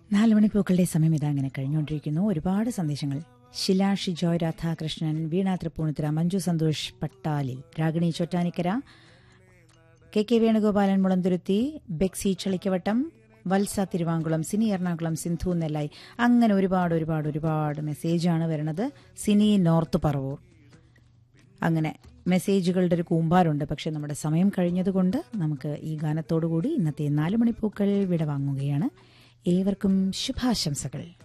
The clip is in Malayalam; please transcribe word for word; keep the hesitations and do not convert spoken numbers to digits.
നാലുമണിപ്പൂക്കളുടെ സമയം ഇതാ അങ്ങനെ കഴിഞ്ഞുകൊണ്ടിരിക്കുന്നു. ഒരുപാട് സന്ദേശങ്ങൾ. ശില ഷിജോയ്, രാധാകൃഷ്ണൻ, വീണ തൃപ്പൂണിത്തുറ, മഞ്ജു സന്തോഷ് പട്ടാലിൽ, രാഗിണി ചോറ്റാനിക്കര, കെ കെ വേണുഗോപാലൻ മുളന്തുരുത്തി, ബെക്സി ചളിക്കവട്ടം, വത്സ തിരുവാങ്കുളം, സിനി എറണാകുളം, സിന്ധു നെല്ലായി, അങ്ങനെ ഒരുപാട് ഒരുപാട് ഒരുപാട് മെസ്സേജാണ് വരുന്നത്. സിനി നോർത്ത് പറവൂർ, അങ്ങനെ മെസ്സേജുകളുടെ ഒരു കൂമ്പാരുണ്ട്. പക്ഷെ നമ്മുടെ സമയം കഴിഞ്ഞതുകൊണ്ട് നമുക്ക് ഈ ഗാനത്തോടുകൂടി ഇന്നത്തെ നാലുമണിപ്പൂക്കൾ വിടവാങ്ങുകയാണ്. ഏവർക്കും ശുഭാശംസകൾ.